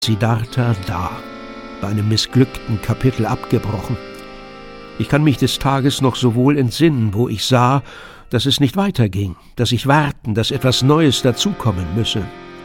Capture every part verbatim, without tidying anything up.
Siddhartha da, bei einem missglückten Kapitel abgebrochen. Ich kann mich des Tages noch so wohl entsinnen, wo ich sah, dass es nicht weiterging, dass ich warten, dass etwas Neues dazukommen müsse.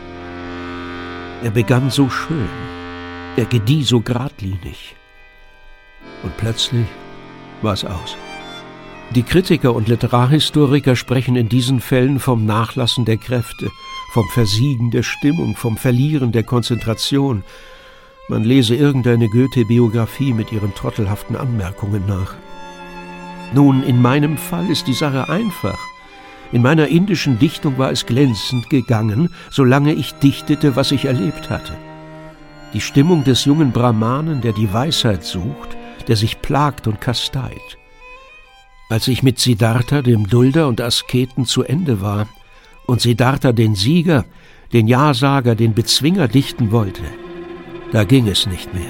Er begann so schön, er gedieh so geradlinig. Und plötzlich war es aus. Die Kritiker und Literarhistoriker sprechen in diesen Fällen vom Nachlassen der Kräfte, vom Versiegen der Stimmung, vom Verlieren der Konzentration. Man lese irgendeine Goethe-Biografie mit ihren trottelhaften Anmerkungen nach. Nun, in meinem Fall ist die Sache einfach. In meiner indischen Dichtung war es glänzend gegangen, solange ich dichtete, was ich erlebt hatte. Die Stimmung des jungen Brahmanen, der die Weisheit sucht, der sich plagt und kasteit. Als ich mit Siddhartha, dem Dulder und Asketen, zu Ende war und Siddhartha den Sieger, den Ja-Sager, den Bezwinger dichten wollte, da ging es nicht mehr.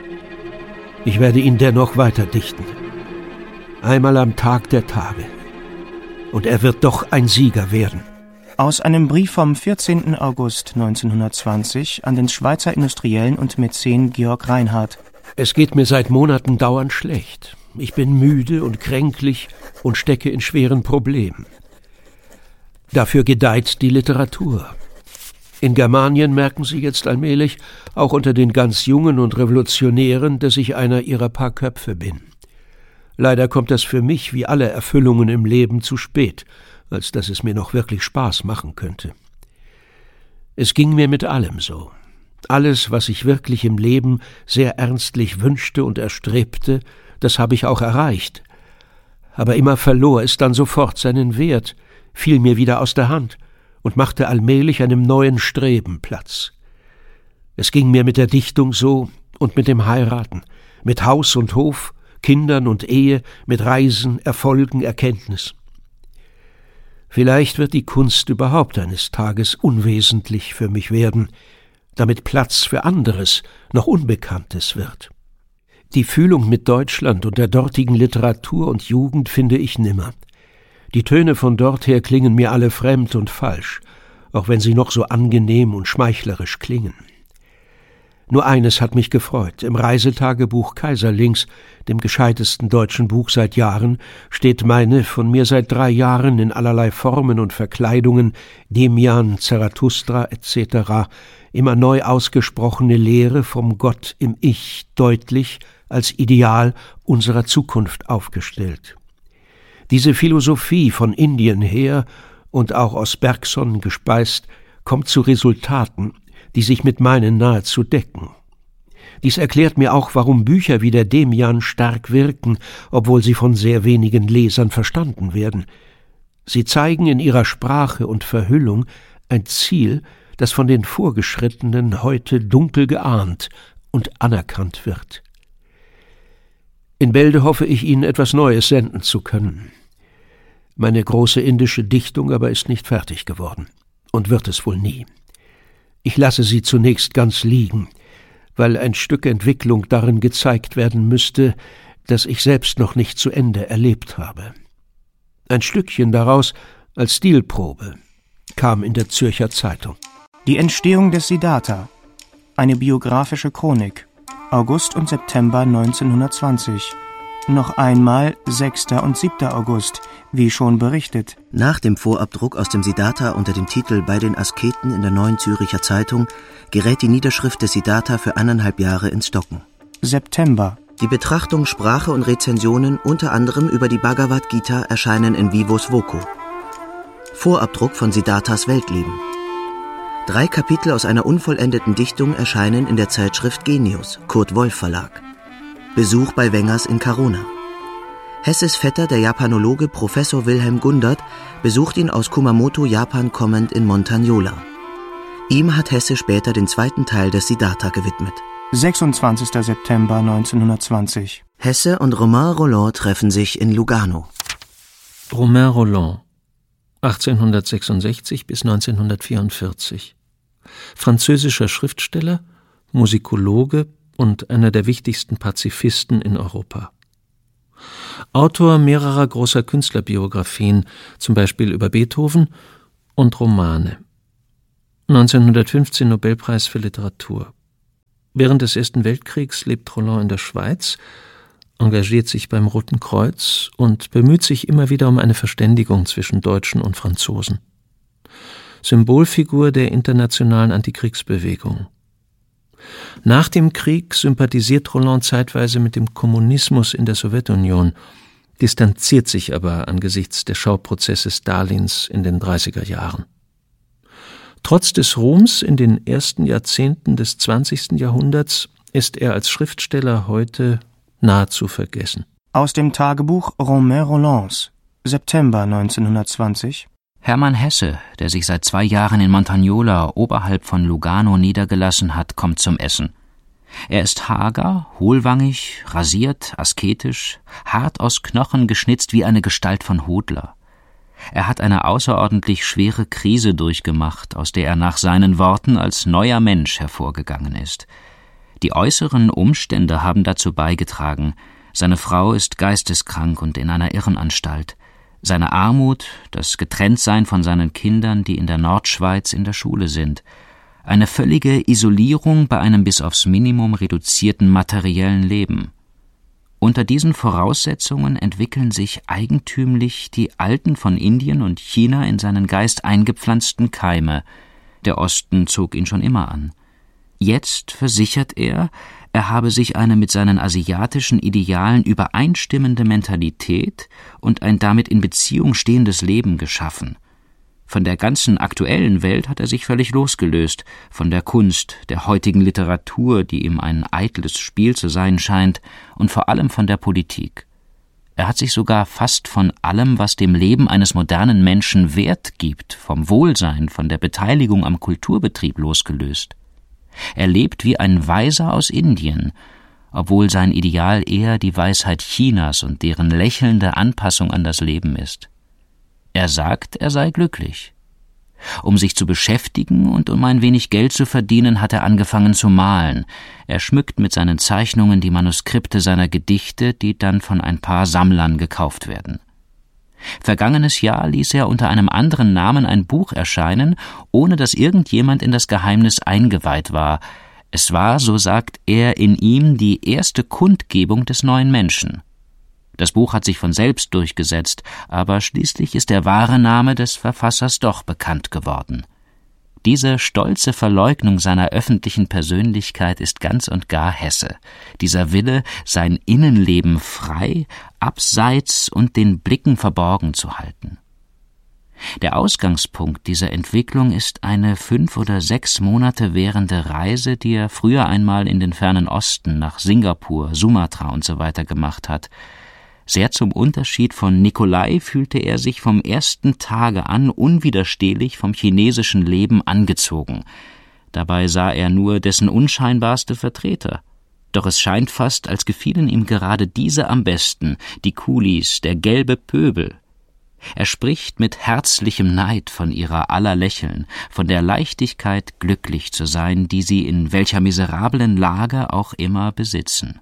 Ich werde ihn dennoch weiter dichten. Einmal am Tag der Tage. Und er wird doch ein Sieger werden. Aus einem Brief vom vierzehnten August neunzehnhundertzwanzig an den Schweizer Industriellen und Mäzen Georg Reinhardt. Es geht mir seit Monaten dauernd schlecht. Ich bin müde und kränklich und stecke in schweren Problemen. Dafür gedeiht die Literatur. In Germanien merken Sie jetzt allmählich, auch unter den ganz Jungen und Revolutionären, dass ich einer ihrer paar Köpfe bin. Leider kommt das für mich, wie alle Erfüllungen im Leben, zu spät, als dass es mir noch wirklich Spaß machen könnte. Es ging mir mit allem so. Alles, was ich wirklich im Leben sehr ernstlich wünschte und erstrebte, das habe ich auch erreicht. Aber immer verlor es dann sofort seinen Wert, fiel mir wieder aus der Hand und machte allmählich einem neuen Streben Platz. Es ging mir mit der Dichtung so und mit dem Heiraten, mit Haus und Hof, Kindern und Ehe, mit Reisen, Erfolgen, Erkenntnis. Vielleicht wird die Kunst überhaupt eines Tages unwesentlich für mich werden, damit Platz für anderes, noch Unbekanntes wird. Die Fühlung mit Deutschland und der dortigen Literatur und Jugend finde ich nimmer. Die Töne von dorther klingen mir alle fremd und falsch, auch wenn sie noch so angenehm und schmeichlerisch klingen. Nur eines hat mich gefreut. Im Reisetagebuch Kaiserlings, dem gescheitesten deutschen Buch seit Jahren, steht meine von mir seit drei Jahren in allerlei Formen und Verkleidungen, Demian, Zarathustra et cetera, immer neu ausgesprochene Lehre vom Gott im Ich deutlich als Ideal unserer Zukunft aufgestellt. Diese Philosophie von Indien her und auch aus Bergson gespeist, kommt zu Resultaten, die sich mit meinen nahezu decken. Dies erklärt mir auch, warum Bücher wie der Demian stark wirken, obwohl sie von sehr wenigen Lesern verstanden werden. Sie zeigen in ihrer Sprache und Verhüllung ein Ziel, das von den Vorgeschrittenen heute dunkel geahnt und anerkannt wird. In Bälde hoffe ich, Ihnen etwas Neues senden zu können. Meine große indische Dichtung aber ist nicht fertig geworden und wird es wohl nie. Ich lasse sie zunächst ganz liegen, weil ein Stück Entwicklung darin gezeigt werden müsste, das ich selbst noch nicht zu Ende erlebt habe. Ein Stückchen daraus als Stilprobe kam in der Zürcher Zeitung. Die Entstehung des Siddhartha. Eine biografische Chronik. August und September neunzehnhundertzwanzig. Noch einmal sechster und siebter August, wie schon berichtet. Nach dem Vorabdruck aus dem Siddhartha unter dem Titel »Bei den Asketen« in der Neuen Zürcher Zeitung gerät die Niederschrift des Siddhartha für eineinhalb Jahre ins Stocken. September. Die Betrachtung, Sprache und Rezensionen, unter anderem über die Bhagavad Gita, erscheinen in Vivos Voco. Vorabdruck von Siddharthas Weltleben. Drei Kapitel aus einer unvollendeten Dichtung erscheinen in der Zeitschrift Genius, Kurt Wolf Verlag. Besuch bei Wengers in Karona. Hesses Vetter, der Japanologe Professor Wilhelm Gundert, besucht ihn aus Kumamoto, Japan kommend in Montagnola. Ihm hat Hesse später den zweiten Teil des Siddhartha gewidmet. sechsundzwanzigster September neunzehnhundertzwanzig. Hesse und Romain Rolland treffen sich in Lugano. Romain Rolland, achtzehnhundertsechsundsechzig bis neunzehnhundertvierundvierzig. Französischer Schriftsteller, Musikologe und einer der wichtigsten Pazifisten in Europa. Autor mehrerer großer Künstlerbiografien, zum Beispiel über Beethoven, und Romane. neunzehnhundertfünfzehn Nobelpreis für Literatur. Während des Ersten Weltkriegs lebt Roland in der Schweiz, engagiert sich beim Roten Kreuz und bemüht sich immer wieder um eine Verständigung zwischen Deutschen und Franzosen. Symbolfigur der internationalen Antikriegsbewegung. Nach dem Krieg sympathisiert Roland zeitweise mit dem Kommunismus in der Sowjetunion, distanziert sich aber angesichts des Schauprozesses Stalins in den dreißiger Jahren. Trotz des Ruhms in den ersten Jahrzehnten des zwanzigsten Jahrhunderts ist er als Schriftsteller heute nahezu vergessen. Aus dem Tagebuch Romain Rolands, September neunzehnhundertzwanzig. Hermann Hesse, der sich seit zwei Jahren in Montagnola oberhalb von Lugano niedergelassen hat, kommt zum Essen. Er ist hager, hohlwangig, rasiert, asketisch, hart aus Knochen geschnitzt wie eine Gestalt von Hodler. Er hat eine außerordentlich schwere Krise durchgemacht, aus der er nach seinen Worten als neuer Mensch hervorgegangen ist. Die äußeren Umstände haben dazu beigetragen. Seine Frau ist geisteskrank und in einer Irrenanstalt. Seine Armut, das Getrenntsein von seinen Kindern, die in der Nordschweiz in der Schule sind. Eine völlige Isolierung bei einem bis aufs Minimum reduzierten materiellen Leben. Unter diesen Voraussetzungen entwickeln sich eigentümlich die alten von Indien und China in seinen Geist eingepflanzten Keime. Der Osten zog ihn schon immer an. Jetzt versichert er, er habe sich eine mit seinen asiatischen Idealen übereinstimmende Mentalität und ein damit in Beziehung stehendes Leben geschaffen. Von der ganzen aktuellen Welt hat er sich völlig losgelöst, von der Kunst, der heutigen Literatur, die ihm ein eitles Spiel zu sein scheint, und vor allem von der Politik. Er hat sich sogar fast von allem, was dem Leben eines modernen Menschen Wert gibt, vom Wohlsein, von der Beteiligung am Kulturbetrieb losgelöst. Er lebt wie ein Weiser aus Indien, obwohl sein Ideal eher die Weisheit Chinas und deren lächelnde Anpassung an das Leben ist. Er sagt, er sei glücklich. Um sich zu beschäftigen und um ein wenig Geld zu verdienen, hat er angefangen zu malen. Er schmückt mit seinen Zeichnungen die Manuskripte seiner Gedichte, die dann von ein paar Sammlern gekauft werden. Vergangenes Jahr ließ er unter einem anderen Namen ein Buch erscheinen, ohne dass irgendjemand in das Geheimnis eingeweiht war. Es war, so sagt er, in ihm die erste Kundgebung des neuen Menschen. Das Buch hat sich von selbst durchgesetzt, aber schließlich ist der wahre Name des Verfassers doch bekannt geworden. Diese stolze Verleugnung seiner öffentlichen Persönlichkeit ist ganz und gar Hesse. Dieser Wille, sein Innenleben frei, abseits und den Blicken verborgen zu halten. Der Ausgangspunkt dieser Entwicklung ist eine fünf oder sechs Monate währende Reise, die er früher einmal in den fernen Osten nach Singapur, Sumatra und so weiter gemacht hat. Sehr zum Unterschied von Nikolai fühlte er sich vom ersten Tage an unwiderstehlich vom chinesischen Leben angezogen. Dabei sah er nur dessen unscheinbarste Vertreter. Doch es scheint fast, als gefielen ihm gerade diese am besten, die Kulis, der gelbe Pöbel. Er spricht mit herzlichem Neid von ihrer aller Lächeln, von der Leichtigkeit, glücklich zu sein, die sie in welcher miserablen Lage auch immer besitzen.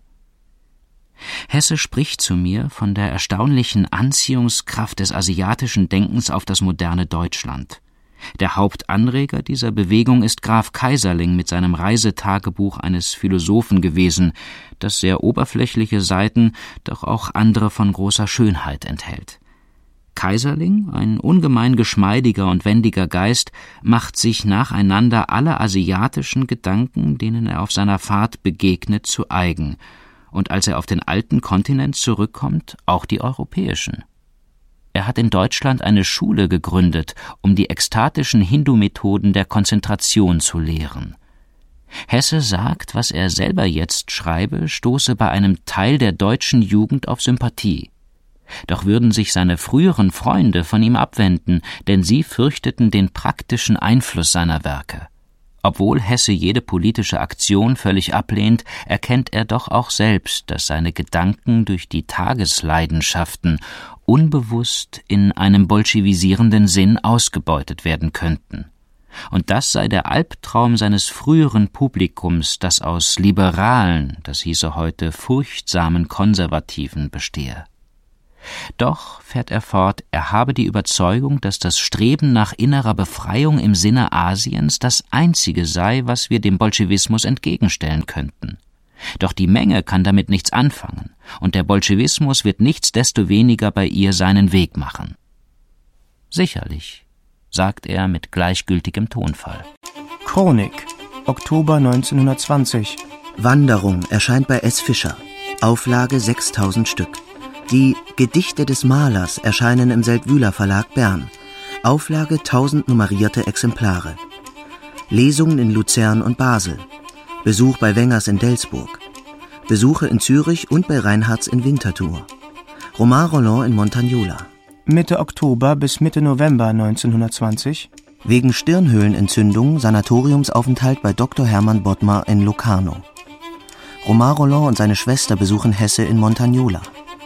Hesse spricht zu mir von der erstaunlichen Anziehungskraft des asiatischen Denkens auf das moderne Deutschland. Der Hauptanreger dieser Bewegung ist Graf Keyserling mit seinem Reisetagebuch eines Philosophen gewesen, das sehr oberflächliche Seiten, doch auch andere von großer Schönheit enthält. Keyserling, ein ungemein geschmeidiger und wendiger Geist, macht sich nacheinander alle asiatischen Gedanken, denen er auf seiner Fahrt begegnet, zu eigen, und als er auf den alten Kontinent zurückkommt, auch die europäischen. Er hat in Deutschland eine Schule gegründet, um die ekstatischen Hindu-Methoden der Konzentration zu lehren. Hesse sagt, was er selber jetzt schreibe, stoße bei einem Teil der deutschen Jugend auf Sympathie. Doch würden sich seine früheren Freunde von ihm abwenden, denn sie fürchteten den praktischen Einfluss seiner Werke. Obwohl Hesse jede politische Aktion völlig ablehnt, erkennt er doch auch selbst, dass seine Gedanken durch die Tagesleidenschaften unbewusst in einem bolschewisierenden Sinn ausgebeutet werden könnten. Und das sei der Albtraum seines früheren Publikums, das aus liberalen, das hieße heute furchtsamen Konservativen bestehe. Doch, fährt er fort, er habe die Überzeugung, dass das Streben nach innerer Befreiung im Sinne Asiens das einzige sei, was wir dem Bolschewismus entgegenstellen könnten. Doch die Menge kann damit nichts anfangen, und der Bolschewismus wird nichtsdestoweniger bei ihr seinen Weg machen. Sicherlich, sagt er mit gleichgültigem Tonfall. Chronik, Oktober neunzehnhundertzwanzig. Wanderung erscheint bei S. Fischer. Auflage sechstausend Stück. Die Gedichte des Malers erscheinen im Seldwyler Verlag Bern. Auflage tausend nummerierte Exemplare. Lesungen in Luzern und Basel. Besuch bei Wengers in Delsburg. Besuche in Zürich und bei Reinhardts in Winterthur. Romain Rolland in Montagnola. Mitte Oktober bis Mitte November neunzehnhundertzwanzig. Wegen Stirnhöhlenentzündung Sanatoriumsaufenthalt bei Doktor Hermann Bodmer in Locarno. Romain Rolland und seine Schwester besuchen Hesse in Montagnola.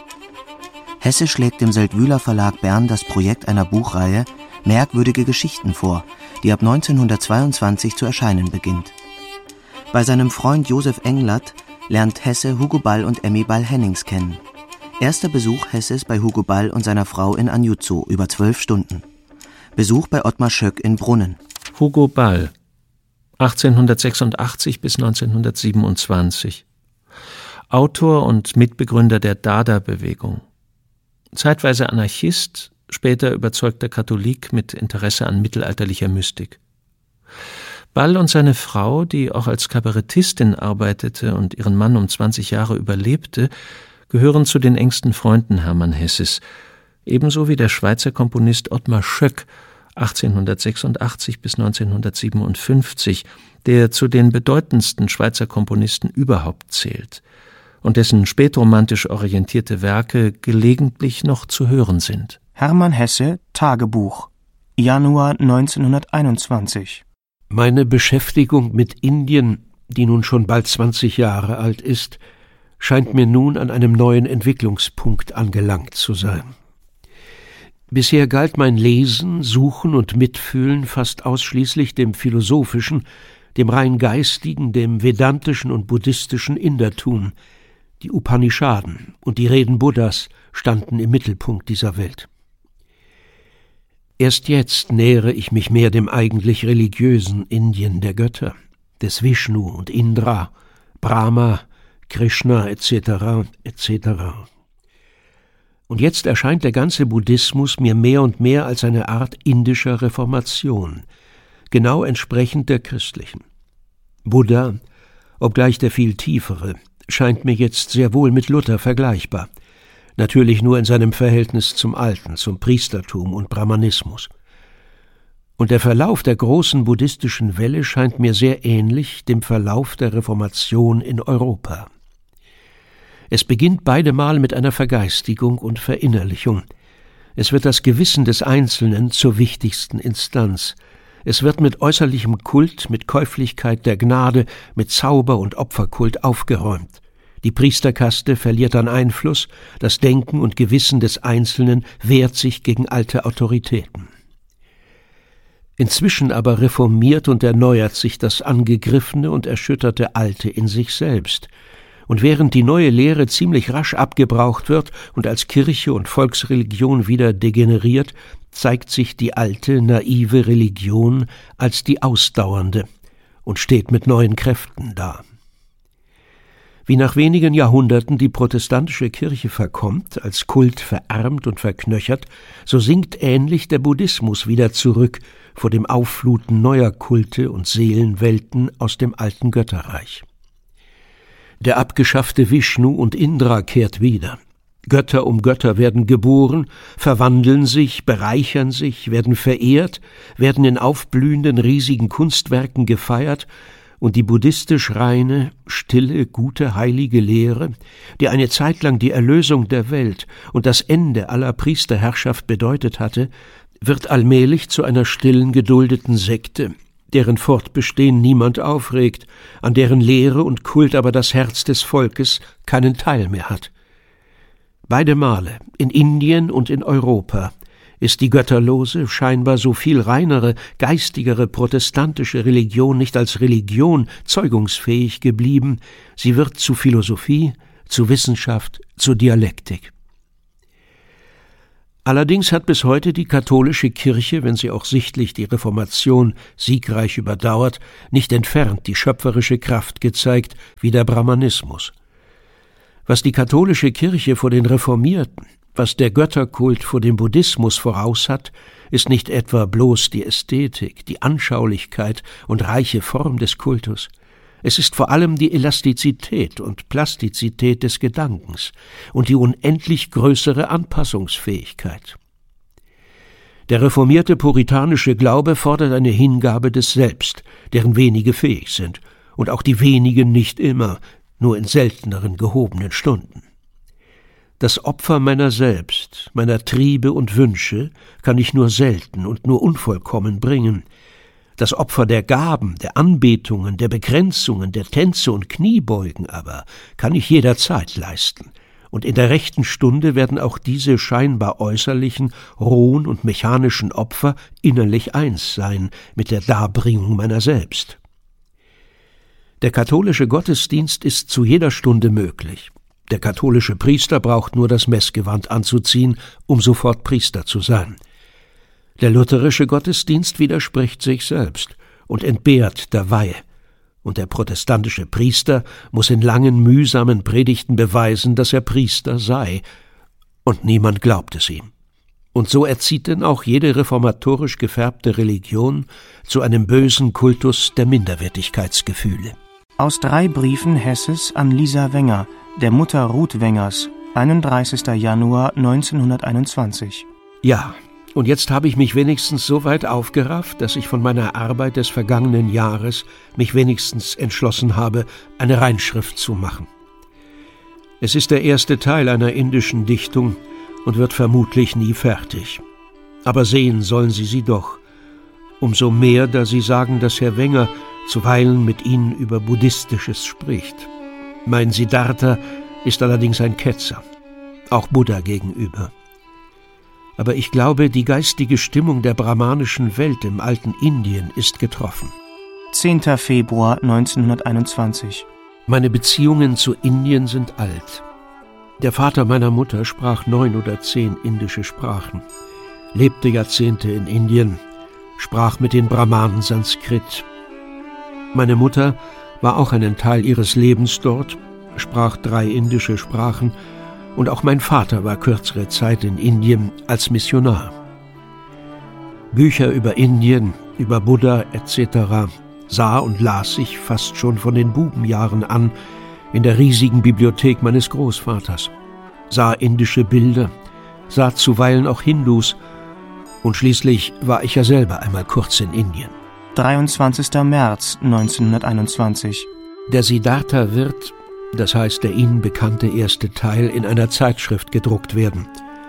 Hesse schlägt dem Seldwyler Verlag Bern das Projekt einer Buchreihe Merkwürdige Geschichten vor, die ab neunzehnhundertzweiundzwanzig zu erscheinen beginnt. Bei seinem Freund Josef Englert lernt Hesse Hugo Ball und Emmy Ball-Hennings kennen. Erster Besuch Hesses bei Hugo Ball und seiner Frau in Agnuzzo über zwölf Stunden. Besuch bei Ottmar Schöck in Brunnen. Hugo Ball, achtzehnhundertsechsundachtzig bis neunzehnhundertsiebenundzwanzig. Autor und Mitbegründer der Dada-Bewegung. Zeitweise Anarchist, später überzeugter Katholik mit Interesse an mittelalterlicher Mystik. Ball und seine Frau, die auch als Kabarettistin arbeitete und ihren Mann um zwanzig Jahre überlebte, gehören zu den engsten Freunden Hermann Hesses, ebenso wie der Schweizer Komponist Ottmar Schöck, achtzehnhundertsechsundachtzig bis neunzehnhundertsiebenundfünfzig, der zu den bedeutendsten Schweizer Komponisten überhaupt zählt und dessen spätromantisch orientierte Werke gelegentlich noch zu hören sind. Hermann Hesse, Tagebuch, Januar neunzehnhunderteinundzwanzig. Meine Beschäftigung mit Indien, die nun schon bald zwanzig Jahre alt ist, scheint mir nun an einem neuen Entwicklungspunkt angelangt zu sein. Bisher galt mein Lesen, Suchen und Mitfühlen fast ausschließlich dem philosophischen, dem rein geistigen, dem vedantischen und buddhistischen Indertum. Die Upanishaden und die Reden Buddhas standen im Mittelpunkt dieser Welt. Erst jetzt nähere ich mich mehr dem eigentlich religiösen Indien der Götter, des Vishnu und Indra, Brahma, Krishna et cetera et cetera. Und jetzt erscheint der ganze Buddhismus mir mehr und mehr als eine Art indischer Reformation, genau entsprechend der christlichen. Buddha, obgleich der viel tiefere, scheint mir jetzt sehr wohl mit Luther vergleichbar, natürlich nur in seinem Verhältnis zum Alten, zum Priestertum und Brahmanismus. Und der Verlauf der großen buddhistischen Welle scheint mir sehr ähnlich dem Verlauf der Reformation in Europa. Es beginnt beidemal mit einer Vergeistigung und Verinnerlichung. Es wird das Gewissen des Einzelnen zur wichtigsten Instanz. Es wird mit äußerlichem Kult, mit Käuflichkeit der Gnade, mit Zauber- und Opferkult aufgeräumt. Die Priesterkaste verliert an Einfluss, das Denken und Gewissen des Einzelnen wehrt sich gegen alte Autoritäten. Inzwischen aber reformiert und erneuert sich das angegriffene und erschütterte Alte in sich selbst. Und während die neue Lehre ziemlich rasch abgebraucht wird und als Kirche und Volksreligion wieder degeneriert, zeigt sich die alte, naive Religion als die ausdauernde und steht mit neuen Kräften da. Wie nach wenigen Jahrhunderten die protestantische Kirche verkommt, als Kult verarmt und verknöchert, so sinkt ähnlich der Buddhismus wieder zurück vor dem Auffluten neuer Kulte und Seelenwelten aus dem alten Götterreich. Der abgeschaffte Vishnu und Indra kehrt wieder. Götter um Götter werden geboren, verwandeln sich, bereichern sich, werden verehrt, werden in aufblühenden riesigen Kunstwerken gefeiert, und die buddhistisch reine, stille, gute, heilige Lehre, die eine Zeit lang die Erlösung der Welt und das Ende aller Priesterherrschaft bedeutet hatte, wird allmählich zu einer stillen, geduldeten Sekte, deren Fortbestehen niemand aufregt, an deren Lehre und Kult aber das Herz des Volkes keinen Teil mehr hat. Beide Male, in Indien und in Europa, ist die götterlose, scheinbar so viel reinere, geistigere protestantische Religion nicht als Religion zeugungsfähig geblieben, sie wird zu Philosophie, zu Wissenschaft, zur Dialektik. Allerdings hat bis heute die katholische Kirche, wenn sie auch sichtlich die Reformation siegreich überdauert, nicht entfernt die schöpferische Kraft gezeigt wie der Brahmanismus. Was die katholische Kirche vor den Reformierten, was der Götterkult vor dem Buddhismus voraus hat, ist nicht etwa bloß die Ästhetik, die Anschaulichkeit und reiche Form des Kultus. Es ist vor allem die Elastizität und Plastizität des Gedankens und die unendlich größere Anpassungsfähigkeit. Der reformierte puritanische Glaube fordert eine Hingabe des Selbst, deren wenige fähig sind, und auch die wenigen nicht immer, nur in selteneren gehobenen Stunden. Das Opfer meiner selbst, meiner Triebe und Wünsche kann ich nur selten und nur unvollkommen bringen. Das Opfer der Gaben, der Anbetungen, der Begrenzungen, der Tänze und Kniebeugen aber kann ich jederzeit leisten. Und in der rechten Stunde werden auch diese scheinbar äußerlichen, rohen und mechanischen Opfer innerlich eins sein mit der Darbringung meiner selbst. Der katholische Gottesdienst ist zu jeder Stunde möglich. Der katholische Priester braucht nur das Messgewand anzuziehen, um sofort Priester zu sein. Der lutherische Gottesdienst widerspricht sich selbst und entbehrt der Weihe, und der protestantische Priester muss in langen, mühsamen Predigten beweisen, dass er Priester sei, und niemand glaubt es ihm. Und so erzieht denn auch jede reformatorisch gefärbte Religion zu einem bösen Kultus der Minderwertigkeitsgefühle. Aus drei Briefen Hesses an Lisa Wenger, der Mutter Ruth Wengers, einunddreißigster Januar neunzehnhunderteinundzwanzig. Ja, und jetzt habe ich mich wenigstens so weit aufgerafft, dass ich von meiner Arbeit des vergangenen Jahres mich wenigstens entschlossen habe, eine Reinschrift zu machen. Es ist der erste Teil einer indischen Dichtung und wird vermutlich nie fertig. Aber sehen sollen Sie sie doch. Umso mehr, da Sie sagen, dass Herr Wenger zuweilen mit Ihnen über Buddhistisches spricht. Mein Siddhartha ist allerdings ein Ketzer, auch Buddha gegenüber. Aber ich glaube, die geistige Stimmung der brahmanischen Welt im alten Indien ist getroffen. zehnter Februar neunzehnhunderteinundzwanzig. Meine Beziehungen zu Indien sind alt. Der Vater meiner Mutter sprach neun oder zehn indische Sprachen, lebte Jahrzehnte in Indien, sprach mit den Brahmanen Sanskrit. Meine Mutter war auch einen Teil ihres Lebens dort, sprach drei indische Sprachen, und auch mein Vater war kürzere Zeit in Indien als Missionar. Bücher über Indien, über Buddha et cetera sah und las ich fast schon von den Bubenjahren an in der riesigen Bibliothek meines Großvaters, sah indische Bilder, sah zuweilen auch Hindus, und schließlich war ich ja selber einmal kurz in Indien. dreiundzwanzigster März neunzehnhunderteinundzwanzig. Der Siddhartha wird, das heißt der Ihnen bekannte erste Teil, in einer Zeitschrift gedruckt werden.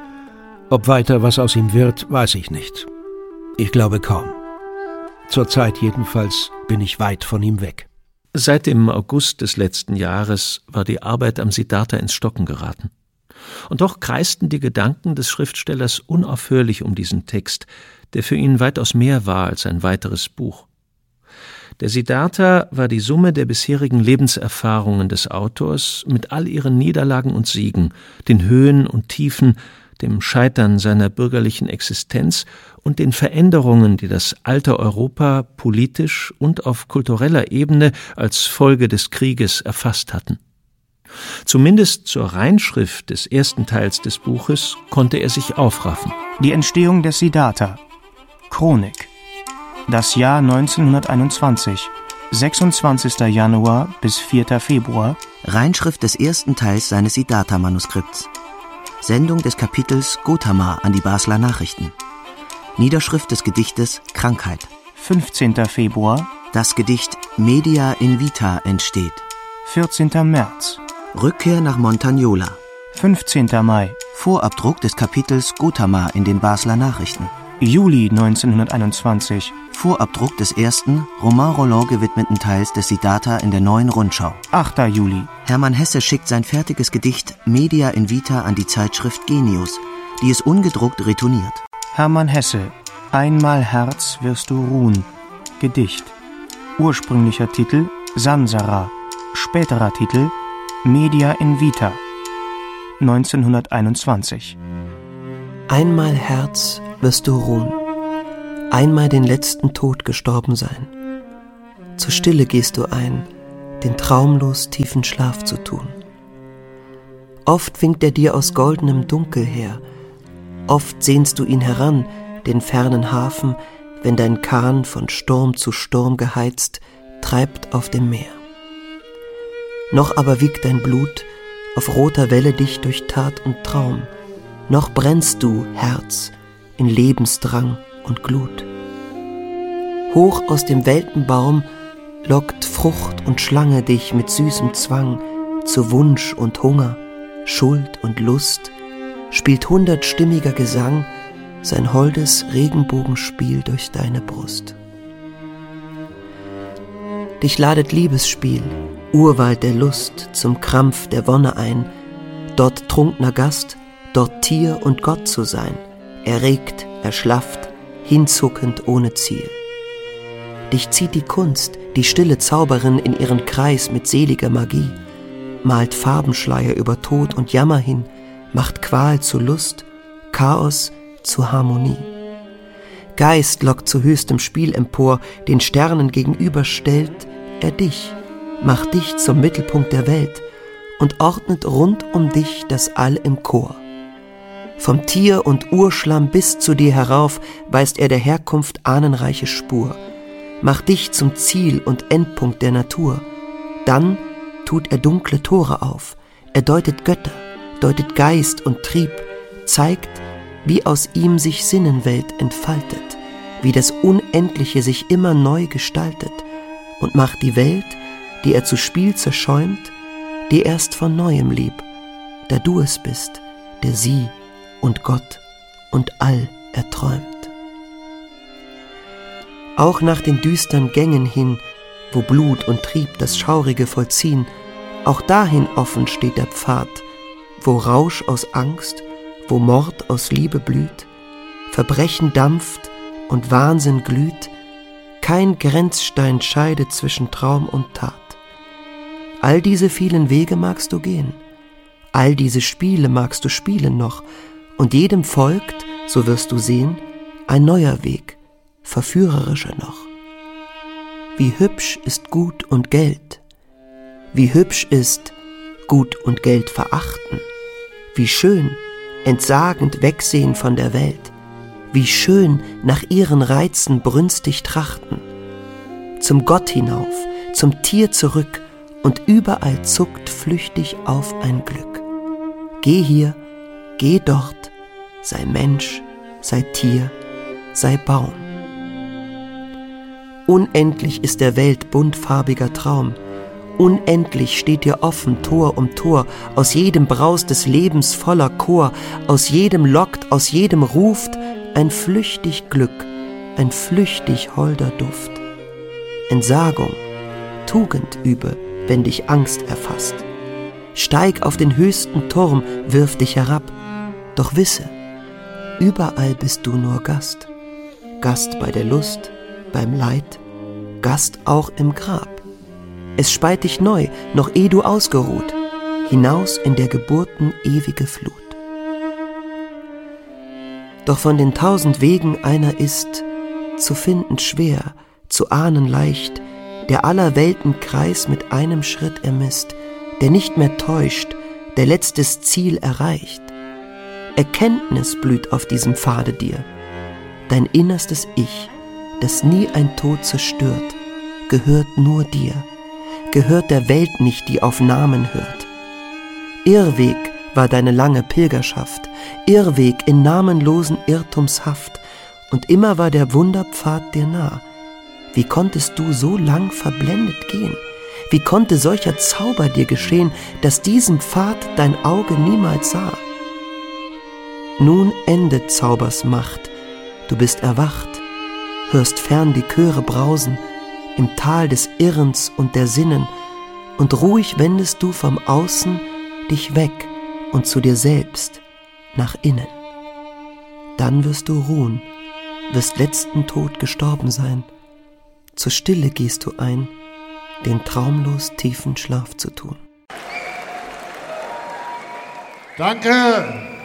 Ob weiter was aus ihm wird, weiß ich nicht. Ich glaube kaum. Zurzeit jedenfalls bin ich weit von ihm weg. Seit dem August des letzten Jahres war die Arbeit am Siddhartha ins Stocken geraten. Und doch kreisten die Gedanken des Schriftstellers unaufhörlich um diesen Text, der für ihn weitaus mehr war als ein weiteres Buch. Der Siddhartha war die Summe der bisherigen Lebenserfahrungen des Autors mit all ihren Niederlagen und Siegen, den Höhen und Tiefen, dem Scheitern seiner bürgerlichen Existenz und den Veränderungen, die das alte Europa politisch und auf kultureller Ebene als Folge des Krieges erfasst hatten. Zumindest zur Reinschrift des ersten Teils des Buches konnte er sich aufraffen. Die Entstehung des Siddhartha. Chronik. Das Jahr neunzehnhunderteinundzwanzig. sechsundzwanzigster Januar bis vierter Februar. Reinschrift des ersten Teils seines Siddhartha-Manuskripts. Sendung des Kapitels Gotama an die Basler Nachrichten. Niederschrift des Gedichtes Krankheit. fünfzehnter Februar. Das Gedicht Media in Vita entsteht. vierzehnter März. Rückkehr nach Montagnola. fünfzehnter Mai. Vorabdruck des Kapitels Gotama in den Basler Nachrichten. Juli neunzehnhunderteinundzwanzig. Vorabdruck des ersten, Romain Rolland gewidmeten Teils des Siddhartha in der Neuen Rundschau. achter Juli. Hermann Hesse schickt sein fertiges Gedicht Media in Vita an die Zeitschrift Genius, die es ungedruckt retourniert. Hermann Hesse. Einmal Herz wirst du ruhen. Gedicht. Ursprünglicher Titel Sansara. Späterer Titel Media in Vita. neunzehnhunderteinundzwanzig. Einmal, Herz, wirst du ruhen, einmal den letzten Tod gestorben sein. Zur Stille gehst du ein, den traumlos tiefen Schlaf zu tun. Oft winkt er dir aus goldenem Dunkel her, oft sehnst du ihn heran, den fernen Hafen, wenn dein Kahn von Sturm zu Sturm geheizt, treibt auf dem Meer. Noch aber wiegt dein Blut auf roter Welle dich durch Tat und Traum, noch brennst du, Herz, in Lebensdrang und Glut. Hoch aus dem Weltenbaum lockt Frucht und Schlange dich mit süßem Zwang zu Wunsch und Hunger, Schuld und Lust, spielt hundertstimmiger Gesang sein holdes Regenbogenspiel durch deine Brust. Dich ladet Liebesspiel, Urwald der Lust, zum Krampf der Wonne ein, dort trunkner Gast, dort Tier und Gott zu sein, erregt, erschlafft, hinzuckend ohne Ziel. Dich zieht die Kunst, die stille Zauberin in ihren Kreis mit seliger Magie, malt Farbenschleier über Tod und Jammer hin, macht Qual zu Lust, Chaos zu Harmonie. Geist lockt zu höchstem Spiel empor, den Sternen gegenüber stellt er dich, macht dich zum Mittelpunkt der Welt und ordnet rund um dich das All im Chor. Vom Tier und Urschlamm bis zu dir herauf weist er der Herkunft ahnenreiche Spur, macht dich zum Ziel und Endpunkt der Natur. Dann tut er dunkle Tore auf, er deutet Götter, deutet Geist und Trieb, zeigt, wie aus ihm sich Sinnenwelt entfaltet, wie das Unendliche sich immer neu gestaltet und macht die Welt, die er zu Spiel zerschäumt, dir erst von Neuem lieb, da du es bist, der sie und Gott und all erträumt. Auch nach den düstern Gängen hin, wo Blut und Trieb das Schaurige vollziehen, auch dahin offen steht der Pfad, wo Rausch aus Angst, wo Mord aus Liebe blüht, Verbrechen dampft und Wahnsinn glüht, kein Grenzstein scheidet zwischen Traum und Tat. All diese vielen Wege magst du gehen, all diese Spiele magst du spielen noch, und jedem folgt, so wirst du sehen, ein neuer Weg, verführerischer noch. Wie hübsch ist Gut und Geld, wie hübsch ist Gut und Geld verachten, wie schön entsagend wegsehen von der Welt, wie schön nach ihren Reizen brünstig trachten, zum Gott hinauf, zum Tier zurück, und überall zuckt flüchtig auf ein Glück. Geh hier, geh dort, sei Mensch, sei Tier, sei Baum. Unendlich ist der Welt buntfarbiger Traum, unendlich steht dir offen Tor um Tor, aus jedem Braus des Lebens voller Chor, aus jedem lockt, aus jedem ruft ein flüchtig Glück, ein flüchtig holder Duft. Entsagung, Tugend übe, wenn dich Angst erfasst. Steig auf den höchsten Turm, wirf dich herab, doch wisse, überall bist du nur Gast. Gast bei der Lust, beim Leid, Gast auch im Grab. Es speit dich neu, noch eh du ausgeruht, hinaus in der Geburten ewige Flut. Doch von den tausend Wegen einer ist, zu finden schwer, zu ahnen leicht, der aller Welten Kreis mit einem Schritt ermisst, der nicht mehr täuscht, der letztes Ziel erreicht. Erkenntnis blüht auf diesem Pfade dir, dein innerstes Ich, das nie ein Tod zerstört, gehört nur dir, gehört der Welt nicht, die auf Namen hört. Irrweg war deine lange Pilgerschaft, Irrweg in namenlosen Irrtumshaft, und immer war der Wunderpfad dir nah. Wie konntest du so lang verblendet gehen? Wie konnte solcher Zauber dir geschehen, dass diesen Pfad dein Auge niemals sah? Nun endet Zaubers Macht, du bist erwacht, hörst fern die Chöre brausen, im Tal des Irrens und der Sinnen, und ruhig wendest du vom Außen dich weg und zu dir selbst, nach innen. Dann wirst du ruhen, wirst letzten Tod gestorben sein, zur Stille gehst du ein, den traumlos tiefen Schlaf zu tun. Danke!